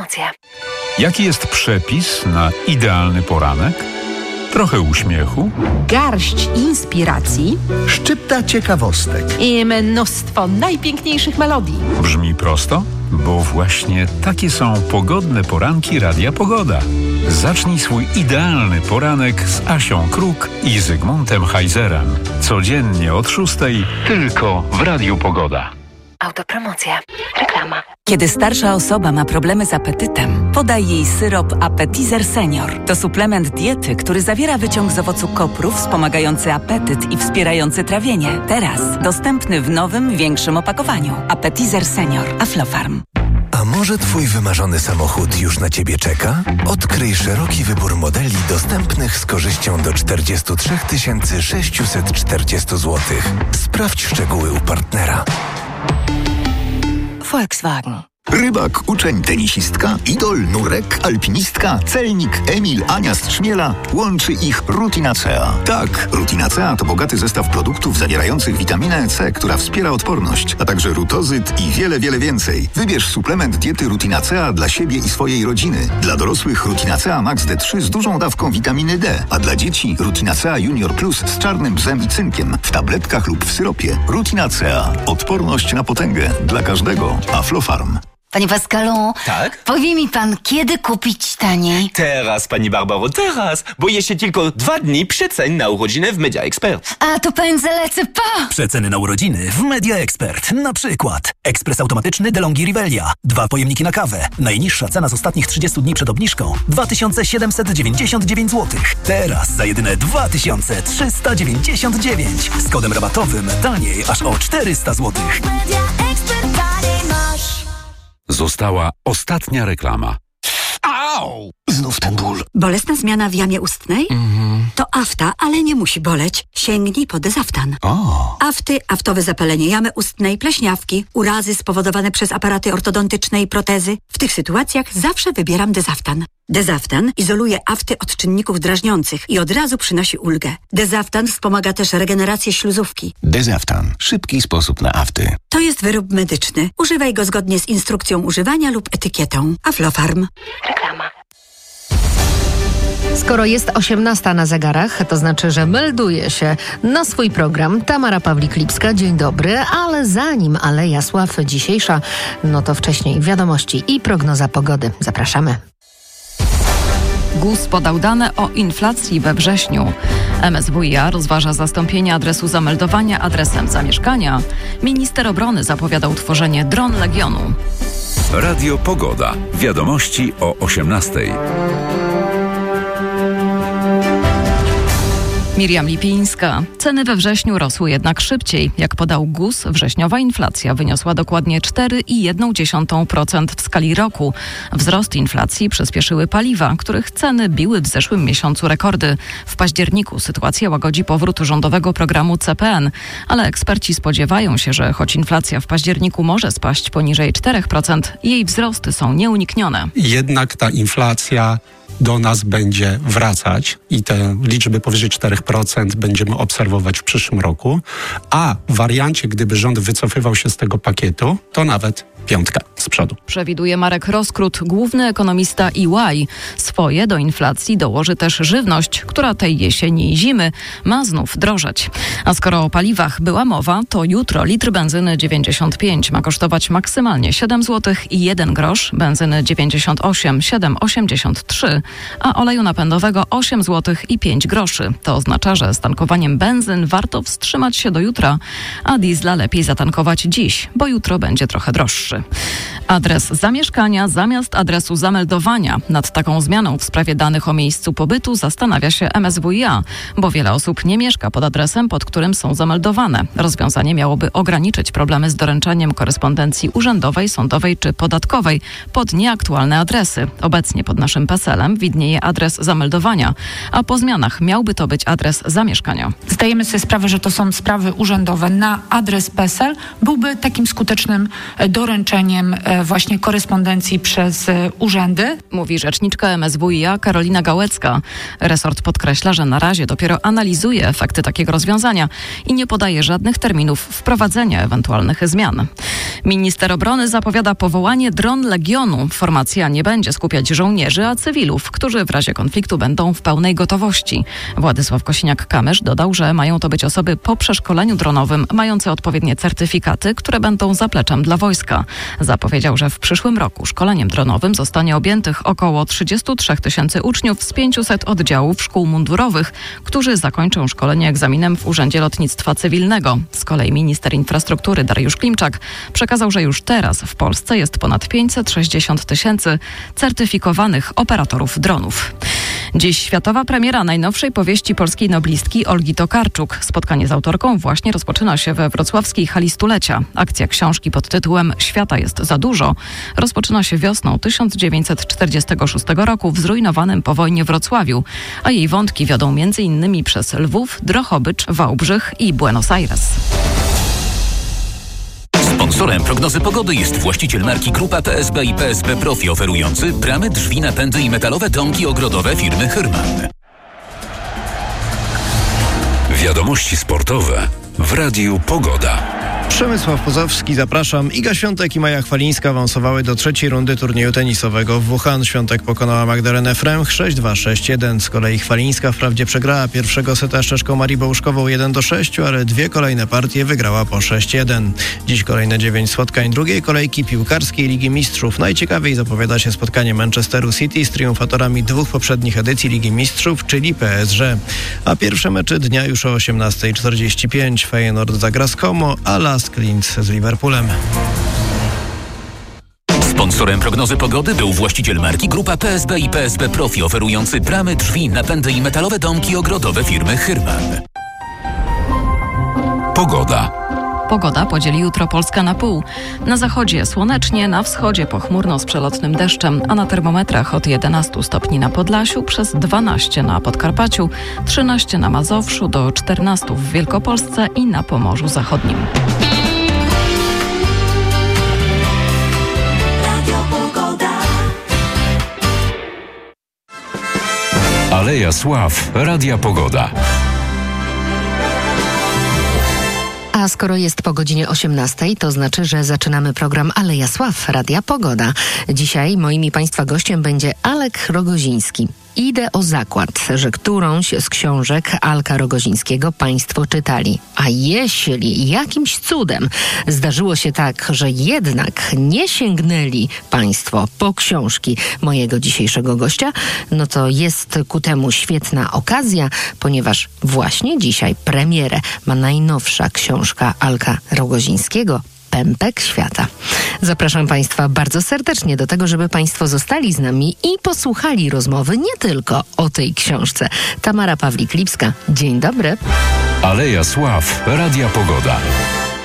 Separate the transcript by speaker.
Speaker 1: Autopromocje.
Speaker 2: Jaki jest przepis na idealny poranek? Trochę uśmiechu,
Speaker 3: garść inspiracji
Speaker 4: szczypta ciekawostek
Speaker 3: i mnóstwo najpiękniejszych melodii.
Speaker 2: brzmi prosto, bo właśnie takie są pogodne poranki Radia Pogoda. Zacznij swój idealny poranek z Asią Kruk i Zygmuntem Heizerem. Codziennie od 6:00 tylko w Radiu Pogoda.
Speaker 1: Autopromocje. Reklama.
Speaker 5: Kiedy starsza osoba ma problemy z apetytem, podaj jej syrop Appetizer Senior. To suplement diety, który zawiera wyciąg z owocu kopru wspomagający apetyt i wspierający trawienie. Teraz dostępny w nowym, większym opakowaniu. Appetizer Senior. Aflofarm.
Speaker 6: A może twój wymarzony samochód już na ciebie czeka? Odkryj szeroki wybór modeli dostępnych z korzyścią do 43 640 zł. Sprawdź szczegóły u partnera.
Speaker 5: Volkswagen.
Speaker 7: Rybak, uczeń, tenisistka, idol, nurek, alpinistka, celnik, Emil, Ania z Trzmiela. Łączy ich Rutinacea. Tak, Rutinacea to bogaty zestaw produktów zawierających witaminę C, która wspiera odporność, a także rutozyt i wiele, wiele więcej. Wybierz suplement diety Rutinacea dla siebie i swojej rodziny. Dla dorosłych Rutinacea Max D3 z dużą dawką witaminy D, a dla dzieci Rutinacea Junior Plus z czarnym bzem i cynkiem w tabletkach lub w syropie. Rutinacea. Odporność na potęgę. Dla każdego. Aflofarm.
Speaker 8: Panie Pascalu,
Speaker 9: tak?
Speaker 8: powie mi pan, kiedy kupić taniej?
Speaker 9: Teraz, pani Barbaro, teraz, bo jeszcze tylko 2 dni przecen na urodziny w Media Expert.
Speaker 8: A to pan zalecę pa!
Speaker 10: Przeceny na urodziny w Media Expert. Na przykład ekspres automatyczny DeLonghi Rivelia. 2 pojemniki na kawę. Najniższa cena z ostatnich 30 dni przed obniżką 2799 zł. Teraz za jedyne 2399. Z kodem rabatowym taniej aż o 400 zł.
Speaker 11: Media Expert taniej masz.
Speaker 2: Została ostatnia reklama.
Speaker 10: Au! Znów ten ból.
Speaker 12: Bolesna zmiana w jamie ustnej? To afta, ale nie musi boleć. Sięgnij po Dezaftan. Afty, aftowe zapalenie jamy ustnej, pleśniawki, urazy spowodowane przez aparaty ortodontyczne i protezy. W tych sytuacjach zawsze wybieram Dezaftan. Dezaftan izoluje afty od czynników drażniących i od razu przynosi ulgę. Dezaftan wspomaga też regenerację śluzówki.
Speaker 6: Dezaftan. Szybki sposób na afty.
Speaker 12: To jest wyrób medyczny. Używaj go zgodnie z instrukcją używania lub etykietą. Aflofarm.
Speaker 1: Reklama.
Speaker 13: Skoro jest 18 na zegarach, to znaczy, że melduje się na swój program Tamara Pawlik-Lipska. Dzień dobry, ale zanim Aleja Sław dzisiejsza, no to wcześniej wiadomości i prognoza pogody. Zapraszamy.
Speaker 14: GUS podał dane o inflacji we wrześniu. MSWiA rozważa zastąpienie adresu zameldowania adresem zamieszkania. Minister obrony zapowiadał tworzenie dron Legionu.
Speaker 2: Radio Pogoda. Wiadomości o 18:00.
Speaker 14: Miriam Lipińska. Ceny we wrześniu rosły jednak szybciej. Jak podał GUS, wrześniowa inflacja wyniosła dokładnie 4,1% w skali roku. Wzrost inflacji przyspieszyły paliwa, których ceny biły w zeszłym miesiącu rekordy. W październiku sytuacja łagodzi powrót rządowego programu CPN, ale eksperci spodziewają się, że choć inflacja w październiku może spaść poniżej 4%, jej wzrosty są nieuniknione.
Speaker 15: Jednak ta inflacja do nas będzie wracać i te liczby powyżej 4% będziemy obserwować w przyszłym roku, a w wariancie, gdyby rząd wycofywał się z tego pakietu, to nawet 5 z przodu.
Speaker 14: Przewiduje Marek Roskrót, główny ekonomista EY. Swoje do inflacji dołoży też żywność, która tej jesieni i zimy ma znów drożeć. A skoro o paliwach była mowa, to jutro litr benzyny 95 ma kosztować maksymalnie 7 zł i 1 grosz, benzyny 98 7,83, a oleju napędowego 8 zł i 5 groszy. To oznacza, że z tankowaniem benzyn warto wstrzymać się do jutra, a diesla lepiej zatankować dziś, bo jutro będzie trochę droższy. Adres zamieszkania zamiast adresu zameldowania. Nad taką zmianą w sprawie danych o miejscu pobytu zastanawia się MSWiA, bo wiele osób nie mieszka pod adresem, pod którym są zameldowane. Rozwiązanie miałoby ograniczyć problemy z doręczaniem korespondencji urzędowej, sądowej czy podatkowej pod nieaktualne adresy. Obecnie pod naszym PESEL-em widnieje adres zameldowania, a po zmianach miałby to być adres zamieszkania.
Speaker 16: Zdajemy sobie sprawę, że to są sprawy urzędowe. Na adres PESEL byłby takim skutecznym doręczeniem właśnie korespondencji przez urzędy.
Speaker 14: Mówi rzeczniczka MSWiA Karolina Gałecka. Resort podkreśla, że na razie dopiero analizuje efekty takiego rozwiązania i nie podaje żadnych terminów wprowadzenia ewentualnych zmian. Minister obrony zapowiada powołanie Dron Legionu. Formacja nie będzie skupiać żołnierzy, a cywilów, którzy w razie konfliktu będą w pełnej gotowości. Władysław Kosiniak-Kamysz dodał, że mają to być osoby po przeszkoleniu dronowym, mające odpowiednie certyfikaty, które będą zapleczem dla wojska. Zapowiedział, że w przyszłym roku szkoleniem dronowym zostanie objętych około 33 000 uczniów z 500 oddziałów szkół mundurowych, którzy zakończą szkolenie egzaminem w Urzędzie Lotnictwa Cywilnego. Z kolei minister infrastruktury Dariusz Klimczak przekazał, że już teraz w Polsce jest ponad 560 000 certyfikowanych operatorów dronów. Dziś światowa premiera najnowszej powieści polskiej noblistki Olgi Tokarczuk. Spotkanie z autorką właśnie rozpoczyna się we wrocławskiej hali stulecia. Akcja książki pod tytułem Świata jest za dużo rozpoczyna się wiosną 1946 roku w zrujnowanym po wojnie Wrocławiu, a jej wątki wiodą m.in. przez Lwów, Drohobycz, Wałbrzych i Buenos Aires.
Speaker 17: Sponsorem prognozy pogody jest właściciel marki Grupa PSB i PSB Profi, oferujący bramy, drzwi, napędy i metalowe domki ogrodowe firmy Hyrman.
Speaker 2: Wiadomości sportowe w Radiu Pogoda.
Speaker 18: Przemysław Pozowski, zapraszam. Iga Świątek i Maja Chwalińska awansowały do trzeciej rundy turnieju tenisowego w Wuhan. Świątek pokonała Magdalenę Fręch 6-2, 6-1. Z kolei Chwalińska wprawdzie przegrała pierwszego seta z Czeszką Marią Bołuszkową 1-6, ale dwie kolejne partie wygrała po 6-1. Dziś kolejne 9 spotkań drugiej kolejki piłkarskiej Ligi Mistrzów. Najciekawiej zapowiada się spotkanie Manchesteru City z triumfatorami dwóch poprzednich edycji Ligi Mistrzów, czyli PSG. A pierwsze mecze dnia już o 18:45. Feyenoord zagra z Como, a Lask Linz z Liverpoolem.
Speaker 17: Sponsorem prognozy pogody był właściciel marki Grupa PSB i PSB Profi, oferujący bramy, drzwi, napędy i metalowe domki ogrodowe firmy Hyrman.
Speaker 2: Pogoda.
Speaker 14: Pogoda podzieli jutro Polska na pół. Na zachodzie słonecznie, na wschodzie pochmurno z przelotnym deszczem, a na termometrach od 11 stopni na Podlasiu, przez 12 na Podkarpaciu, 13 na Mazowszu, do 14 w Wielkopolsce i na Pomorzu Zachodnim.
Speaker 2: Aleja Sław, Radia Pogoda.
Speaker 13: A skoro jest po godzinie 18, to znaczy, że zaczynamy program Aleja Sław, Radia Pogoda. Dzisiaj moim i Państwa gościem będzie Alek Rogoziński. Idę o zakład, że którąś z książek Alka Rogozińskiego Państwo czytali. A jeśli jakimś cudem zdarzyło się tak, że jednak nie sięgnęli Państwo po książki mojego dzisiejszego gościa, no to jest ku temu świetna okazja, ponieważ właśnie dzisiaj premierę ma najnowsza książka Alka Rogozińskiego, Pępek Świata. Zapraszam Państwa bardzo serdecznie do tego, żeby Państwo zostali z nami i posłuchali rozmowy nie tylko o tej książce. Tamara Pawlik-Lipska, dzień dobry.
Speaker 2: Aleja Sław, Radia Pogoda.